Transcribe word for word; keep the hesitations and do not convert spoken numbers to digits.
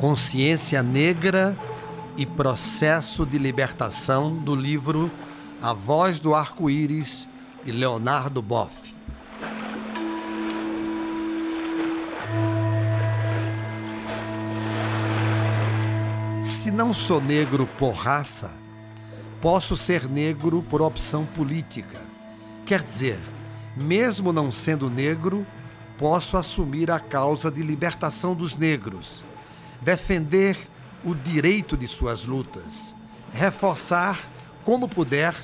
Consciência Negra e Processo de Libertação, do livro A Voz do Arco-Íris, de Leonardo Boff. Se não sou negro por raça, posso ser negro por opção política. Quer dizer, mesmo não sendo negro, posso assumir a causa de libertação dos negros, defender o direito de suas lutas, reforçar, como puder,